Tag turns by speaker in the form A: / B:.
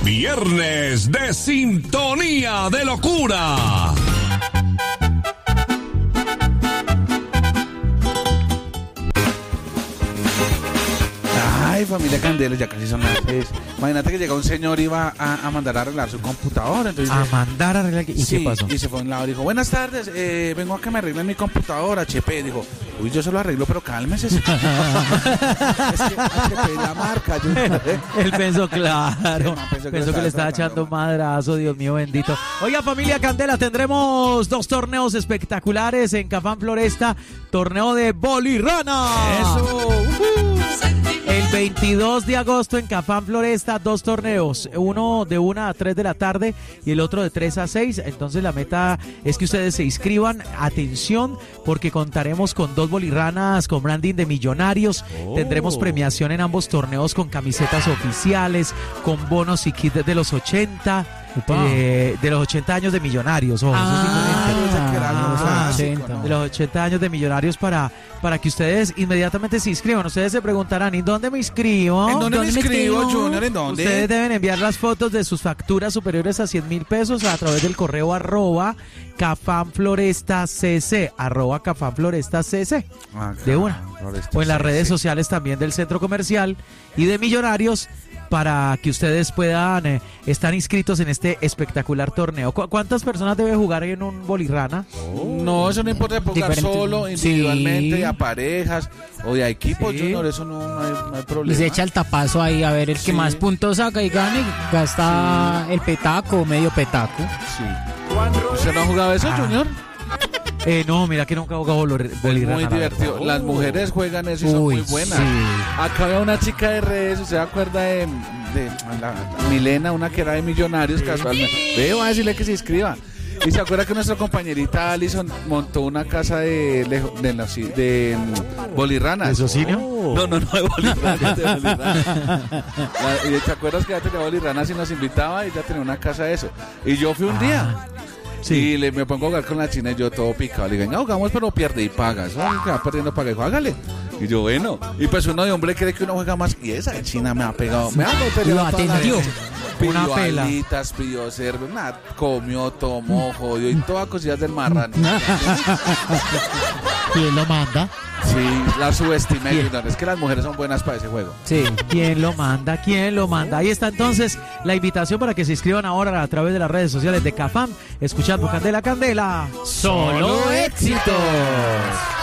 A: Viernes de Sintonía de Locura.
B: Ay, familia Candela, ya casi son las 6. Imagínate que llega un señor y iba a mandar a arreglar su computadora. Entonces,
C: A mandar a arreglar. ¿Y
B: sí,
C: qué pasó?
B: y se fue a un lado y dijo, buenas tardes, vengo a que me arreglen mi computadora, HP. Dijo, uy, yo se lo arreglo, pero cálmese. Es que HP es la marca.
C: Él pensó, claro.
B: Pensó
C: Que le estaba echando madrazo, Dios mío bendito. Oiga, familia Candela, tendremos 2 torneos espectaculares en Cafam Floresta. Torneo de Bolirrana.
B: Eso.
C: El 22 de agosto en Cafam Floresta, 2 torneos, uno de 1 a 3 de la tarde y el otro de 3 a 6. Entonces la meta es que ustedes se inscriban, atención, porque contaremos con 2 bolirranas con branding de millonarios. Tendremos premiación en ambos torneos con camisetas oficiales, con bonos y kits de los 80. De los 80 años de millonarios, ojo, eso es diferente. De los 80 años de millonarios para que ustedes inmediatamente se inscriban. Ustedes se preguntarán, ¿y dónde me inscribo?
B: ¿En dónde me inscribo, Junior? ¿En dónde?
C: Ustedes deben enviar las fotos de sus facturas superiores a 100.000 pesos a través del correo @CafamFlorestaCC, @CafamFlorestaCC, de una. O en las redes sociales también del Centro Comercial y de Millonarios, para que ustedes puedan estar inscritos en este espectacular torneo. ¿Cuántas personas debe jugar en un bolirrana?
B: No, eso no importa, jugar solo, individualmente,
D: sí,
B: a parejas o de a equipos,
C: Sí.
B: Junior, eso no hay problema.
D: Y se echa el tapazo ahí a ver el que
B: Sí.
D: más puntos saca y gane, gasta el petaco o medio petaco.
B: Sí. ¿Usted no ha jugado eso, Junior?
C: No, mira que nunca he jugado bolirrana.
B: Es muy
C: la
B: divertido.
C: verdad.
B: Las mujeres juegan eso y son muy buenas.
D: sí.
B: Acá había una chica de redes, ¿usted se acuerda de la Milena, una que era de Millonarios casualmente? Veo a decirle que se inscriba. Y se acuerda que nuestra compañerita Alison montó una casa de bolirranas.
C: ¿De socinio?
B: No, de bolirranas. ¿Y te acuerdas que ella tenía bolirranas y nos invitaba y ella tenía una casa de eso? Y yo fui un día.
C: Sí.
B: Y me pongo a jugar con la china y yo todo picado. Le digo, no, jugamos, pero pierde y pagas. Ay, que va perdiendo, paga. Dijo, hágale. Y yo, bueno. Y pues uno de hombre cree que uno juega más. Y esa china me ha pegado. Me ha
D: Lo atendió.
C: Una
B: pidió
C: pela.
B: alitas, pidió cerveza, comió, tomó, jodió y todas cosillas del marrano.
E: ¿Quién lo manda?
B: Sí, la subestimé. Junior. Es que las mujeres son buenas para ese juego.
D: Sí.
C: ¿Quién lo manda? ¿Quién lo manda? Ahí está entonces la invitación para que se inscriban ahora a través de las redes sociales de Cafam, escuchando Candela Candela.
D: Solo éxitos.